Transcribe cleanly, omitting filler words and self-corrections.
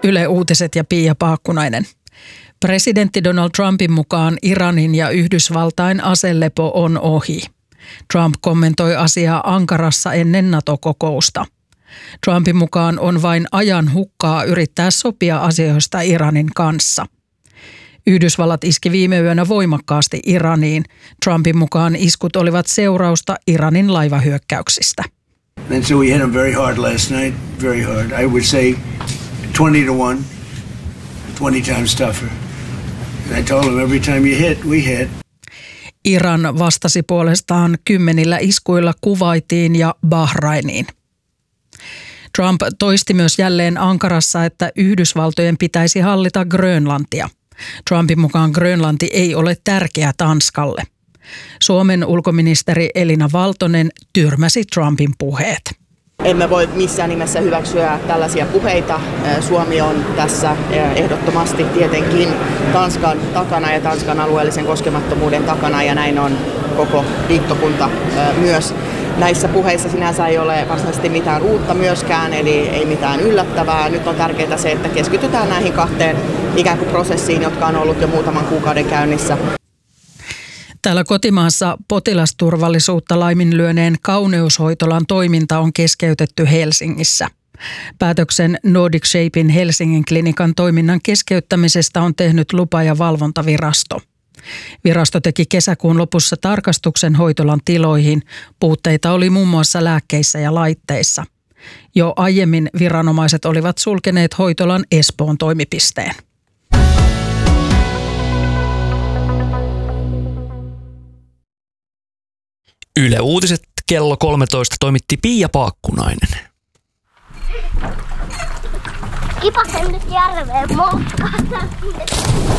Yle Uutiset ja Pia Paakkunainen. Presidentti Donald Trumpin mukaan Iranin ja Yhdysvaltain aselepo on ohi. Trump kommentoi asiaa Ankarassa ennen NATO-kokousta. Trumpin mukaan on vain ajan hukkaa yrittää sopia asioista Iranin kanssa. Yhdysvallat iski viime yönä voimakkaasti Iraniin. Trumpin mukaan iskut olivat seurausta Iranin laivahyökkäyksistä. And so we hit them very hard last night, very hard. I would say 20-1, 20 times tougher. And I told them every time you hit, we hit. Iran vastasi puolestaan 10 iskuilla Kuwaitiin ja Bahrainiin. Trump toisti myös jälleen Ankarassa, että Yhdysvaltojen pitäisi hallita Grönlantia. Trumpin mukaan Grönlanti ei ole tärkeä Tanskalle. Suomen ulkoministeri Elina Valtonen tyrmäsi Trumpin puheet. Emme voi missään nimessä hyväksyä tällaisia puheita. Suomi on tässä ehdottomasti tietenkin Tanskan takana ja Tanskan alueellisen koskemattomuuden takana, ja näin on koko liittokunta myös. Näissä puheissa sinänsä ei ole varsinaisesti mitään uutta myöskään, eli ei mitään yllättävää. Nyt on tärkeää se, että keskitytään näihin kahteen ikään kuin prosessiin, jotka on ollut jo muutaman kuukauden käynnissä. Täällä kotimaassa potilasturvallisuutta laiminlyöneen kauneushoitolan toiminta on keskeytetty Helsingissä. Päätöksen Nordic Shapen Helsingin klinikan toiminnan keskeyttämisestä on tehnyt lupa- ja valvontavirasto. Virasto teki kesäkuun lopussa tarkastuksen hoitolan tiloihin. Puutteita oli muun muassa lääkkeissä ja laitteissa. Jo aiemmin viranomaiset olivat sulkeneet hoitolan Espoon toimipisteen. Yle Uutiset kello 13 toimitti Pia Paakkunainen. Kipasen nyt järveen moukkaan.